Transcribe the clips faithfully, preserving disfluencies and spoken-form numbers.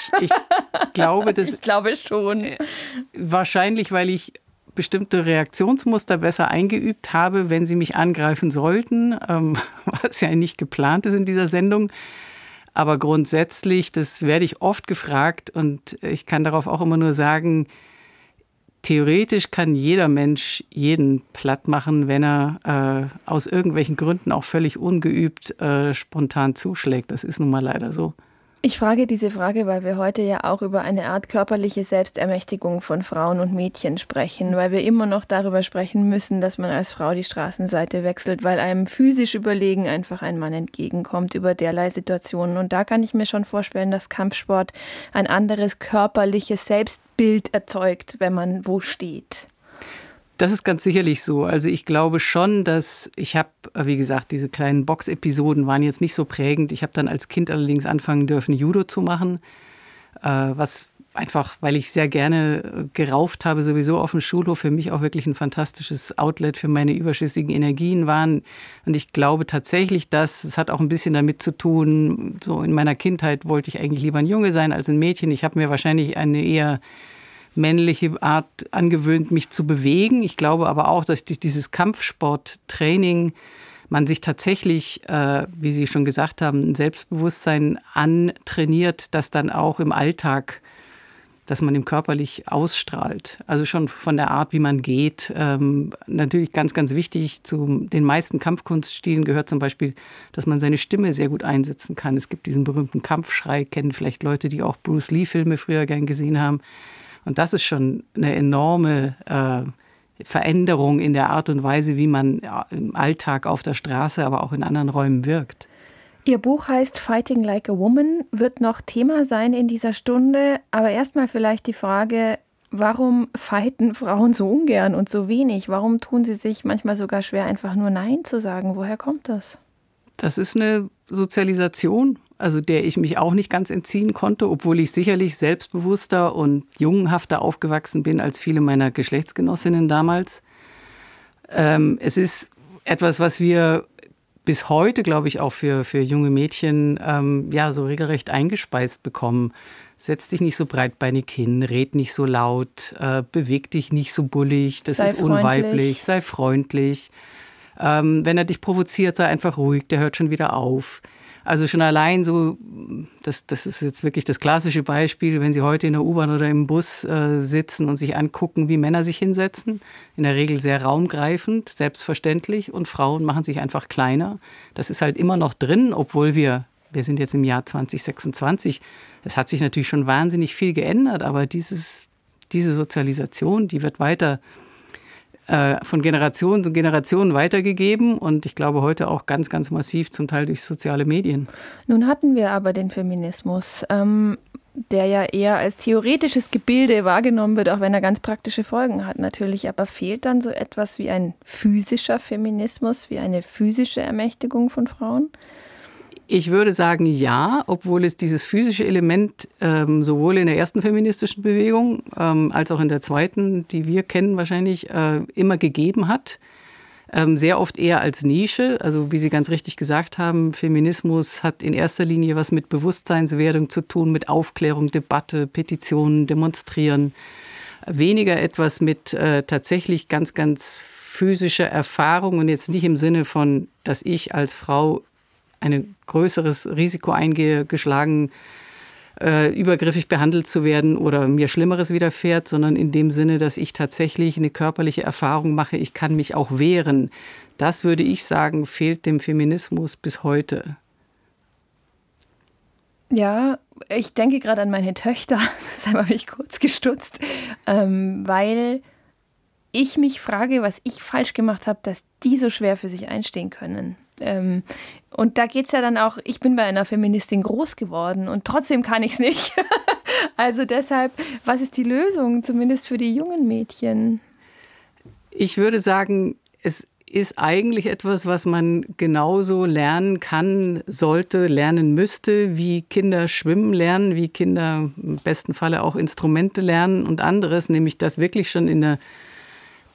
ich glaube, das... Ich glaube schon. Wahrscheinlich, weil ich bestimmte Reaktionsmuster besser eingeübt habe, wenn sie mich angreifen sollten, ähm, was ja nicht geplant ist in dieser Sendung. Aber grundsätzlich, das werde ich oft gefragt und ich kann darauf auch immer nur sagen, theoretisch kann jeder Mensch jeden platt machen, wenn er äh, aus irgendwelchen Gründen auch völlig ungeübt äh, spontan zuschlägt. Das ist nun mal leider so. Ich frage diese Frage, weil wir heute ja auch über eine Art körperliche Selbstermächtigung von Frauen und Mädchen sprechen, weil wir immer noch darüber sprechen müssen, dass man als Frau die Straßenseite wechselt, weil einem physisch überlegen einfach ein Mann entgegenkommt über derlei Situationen. Und da kann ich mir schon vorstellen, dass Kampfsport ein anderes körperliches Selbstbild erzeugt, wenn man wo steht. Das ist ganz sicherlich so. Also ich glaube schon, dass ich habe, wie gesagt, diese kleinen Box-Episoden waren jetzt nicht so prägend. Ich habe dann als Kind allerdings anfangen dürfen, Judo zu machen, was einfach, weil ich sehr gerne gerauft habe, sowieso auf dem Schulhof, für mich auch wirklich ein fantastisches Outlet für meine überschüssigen Energien waren. Und ich glaube tatsächlich, dass es hat auch ein bisschen damit zu tun, so in meiner Kindheit wollte ich eigentlich lieber ein Junge sein als ein Mädchen. Ich habe mir wahrscheinlich eine eher männliche Art angewöhnt, mich zu bewegen. Ich glaube aber auch, dass durch dieses Kampfsporttraining man sich tatsächlich, äh, wie Sie schon gesagt haben, ein Selbstbewusstsein antrainiert, das dann auch im Alltag, dass man ihm körperlich ausstrahlt. Also schon von der Art, wie man geht. Ähm, natürlich ganz, ganz wichtig, zu den meisten Kampfkunststilen gehört zum Beispiel, dass man seine Stimme sehr gut einsetzen kann. Es gibt diesen berühmten Kampfschrei, kennen vielleicht Leute, die auch Bruce Lee-Filme früher gern gesehen haben. Und das ist schon eine enorme äh, Veränderung in der Art und Weise, wie man im Alltag auf der Straße, aber auch in anderen Räumen wirkt. Ihr Buch heißt Fighting Like a Woman, wird noch Thema sein in dieser Stunde. Aber erstmal vielleicht die Frage, warum fighten Frauen so ungern und so wenig? Warum tun sie sich manchmal sogar schwer, einfach nur Nein zu sagen? Woher kommt das? Das ist eine Sozialisation, also der ich mich auch nicht ganz entziehen konnte, obwohl ich sicherlich selbstbewusster und jungenhafter aufgewachsen bin als viele meiner Geschlechtsgenossinnen damals. Ähm, es ist etwas, was wir bis heute, glaube ich, auch für, für junge Mädchen ähm, ja, so regelrecht eingespeist bekommen. Setz dich nicht so breitbeinig hin, red nicht so laut, äh, beweg dich nicht so bullig, das sei ist freundlich. Unweiblich, sei freundlich. Ähm, wenn er dich provoziert, sei einfach ruhig, der hört schon wieder auf. Also schon allein so, das, das ist jetzt wirklich das klassische Beispiel, wenn Sie heute in der U-Bahn oder im Bus äh, sitzen und sich angucken, wie Männer sich hinsetzen. In der Regel sehr raumgreifend, selbstverständlich. Und Frauen machen sich einfach kleiner. Das ist halt immer noch drin, obwohl wir, wir sind jetzt im Jahr zwanzig sechsundzwanzig. Es hat sich natürlich schon wahnsinnig viel geändert, aber dieses, diese Sozialisation, die wird weiter von Generation zu Generation weitergegeben und ich glaube heute auch ganz, ganz massiv, zum Teil durch soziale Medien. Nun hatten wir aber den Feminismus, ähm, der ja eher als theoretisches Gebilde wahrgenommen wird, auch wenn er ganz praktische Folgen hat natürlich. Aber fehlt dann so etwas wie ein physischer Feminismus, wie eine physische Ermächtigung von Frauen? Ich würde sagen, ja, obwohl es dieses physische Element ähm, sowohl in der ersten feministischen Bewegung ähm, als auch in der zweiten, die wir kennen wahrscheinlich, äh, immer gegeben hat. Ähm, sehr oft eher als Nische. Also wie Sie ganz richtig gesagt haben, Feminismus hat in erster Linie was mit Bewusstseinswerdung zu tun, mit Aufklärung, Debatte, Petitionen, Demonstrieren. Weniger etwas mit äh, tatsächlich ganz, ganz physischer Erfahrung und jetzt nicht im Sinne von, dass ich als Frau ein größeres Risiko eingehe, geschlagen, äh, übergriffig behandelt zu werden oder mir Schlimmeres widerfährt, sondern in dem Sinne, dass ich tatsächlich eine körperliche Erfahrung mache, ich kann mich auch wehren. Das, würde ich sagen, fehlt dem Feminismus bis heute. Ja, ich denke gerade an meine Töchter, deshalb habe ich kurz gestutzt, ähm, weil ich mich frage, was ich falsch gemacht habe, dass die so schwer für sich einstehen können. Ähm, und da geht es ja dann auch, ich bin bei einer Feministin groß geworden und trotzdem kann ich es nicht. Also deshalb, was ist die Lösung, zumindest für die jungen Mädchen? Ich würde sagen, es ist eigentlich etwas, was man genauso lernen kann, sollte, lernen müsste, wie Kinder schwimmen lernen, wie Kinder im besten Falle auch Instrumente lernen und anderes, nämlich das wirklich schon in der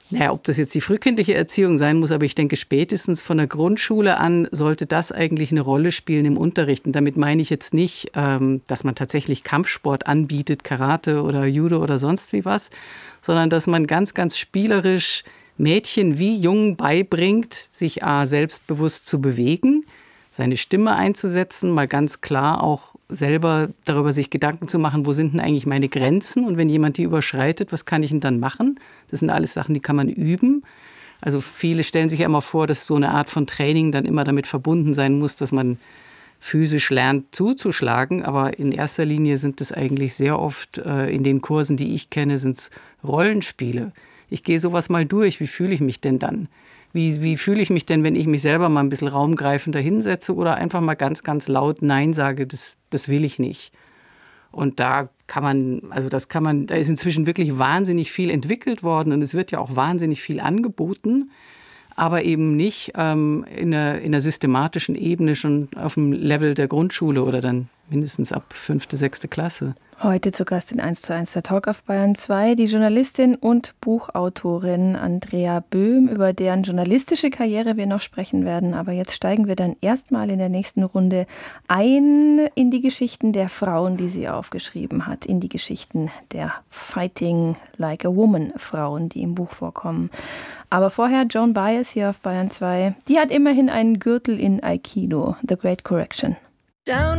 Naja, ob das jetzt die frühkindliche Erziehung sein muss, aber ich denke, spätestens von der Grundschule an sollte das eigentlich eine Rolle spielen im Unterricht. Und damit meine ich jetzt nicht, ähm, dass man tatsächlich Kampfsport anbietet, Karate oder Judo oder sonst wie was, sondern dass man ganz, ganz spielerisch Mädchen wie Jungen beibringt, sich A, selbstbewusst zu bewegen, seine Stimme einzusetzen, mal ganz klar auch selber darüber sich Gedanken zu machen, wo sind denn eigentlich meine Grenzen und wenn jemand die überschreitet, was kann ich denn dann machen? Das sind alles Sachen, die kann man üben. Also viele stellen sich ja immer vor, dass so eine Art von Training dann immer damit verbunden sein muss, dass man physisch lernt zuzuschlagen, aber in erster Linie sind es eigentlich sehr oft äh, in den Kursen, die ich kenne, sind es Rollenspiele. Ich gehe sowas mal durch, wie fühle ich mich denn dann? Wie, wie fühle ich mich denn, wenn ich mich selber mal ein bisschen raumgreifender hinsetze oder einfach mal ganz, ganz laut Nein sage, das, das will ich nicht. Und da kann man, also das kann man, da ist inzwischen wirklich wahnsinnig viel entwickelt worden und es wird ja auch wahnsinnig viel angeboten, aber eben nicht ähm, in, einer, in einer systematischen Ebene schon auf dem Level der Grundschule oder dann mindestens ab fünfte, sechste Klasse. Heute zu Gast in eins zu eins der Talk auf Bayern zwei, die Journalistin und Buchautorin Andrea Böhm, über deren journalistische Karriere wir noch sprechen werden. Aber jetzt steigen wir dann erstmal in der nächsten Runde ein in die Geschichten der Frauen, die sie aufgeschrieben hat, in die Geschichten der Fighting Like a Woman Frauen, die im Buch vorkommen. Aber vorher Joan Baez hier auf Bayern zwei. Die hat immerhin einen Gürtel in Aikido, The Great Correction. Down